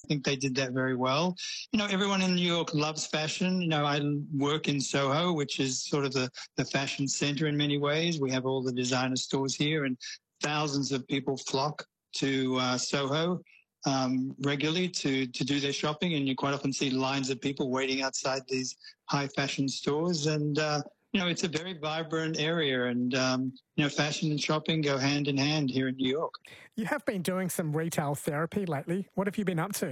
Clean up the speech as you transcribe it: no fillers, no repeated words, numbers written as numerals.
think they did that very well. Everyone in New York loves fashion. I work in Soho, which is sort of the fashion center in many ways. We have all the designer stores here, and thousands of people flock to Soho regularly to do their shopping, and you quite often see lines of people waiting outside these high fashion stores. And it's a very vibrant area, and fashion and shopping go hand in hand here in New York. You have been doing some retail therapy lately. What have you been up to?